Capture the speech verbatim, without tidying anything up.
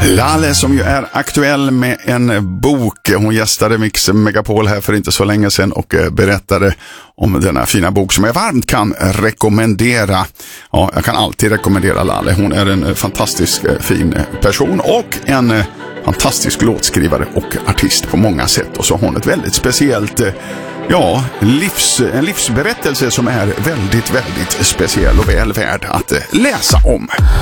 Laleh som ju är aktuell med en bok. Hon gästade Mix Megapol här för inte så länge sedan och berättade om denna fina bok som jag varmt kan rekommendera. Ja, jag kan alltid rekommendera Laleh. Hon är en fantastisk fin person och en fantastisk låtskrivare och artist på många sätt. Och så har hon ett väldigt speciellt, ja, livs, en livsberättelse som är väldigt, väldigt speciell och väl värd att läsa om.